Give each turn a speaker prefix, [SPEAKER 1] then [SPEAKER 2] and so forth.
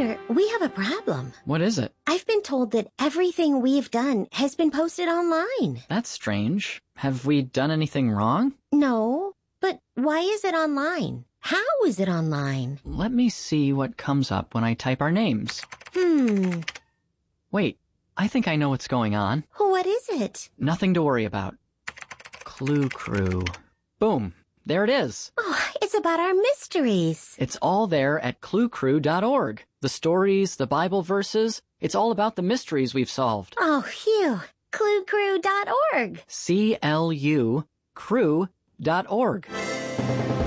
[SPEAKER 1] Mister, we have a problem.
[SPEAKER 2] What is it?
[SPEAKER 1] I've been told that everything we've done has been posted online.
[SPEAKER 2] That's strange. Have we done anything wrong?
[SPEAKER 1] No, but why is it online? How is it online?
[SPEAKER 2] Let me see what comes up when I type our names. Wait, I think I know what's going on.
[SPEAKER 1] What is it?
[SPEAKER 2] Nothing to worry about. Clue Crew. Boom. There it is.
[SPEAKER 1] Oh, it's about our mysteries.
[SPEAKER 2] It's all there at cluecrew.org. The stories, the Bible verses, it's all about the mysteries we've solved.
[SPEAKER 1] Oh, phew. ClueCrew.org.
[SPEAKER 2] CLU crew.org.